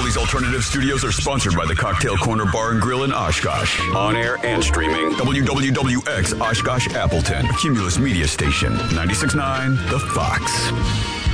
These alternative studios are sponsored by the Cocktail Corner Bar and Grill in Oshkosh. On air and streaming. WWWX Oshkosh Appleton. A Cumulus Media Station. 96.9 The Fox.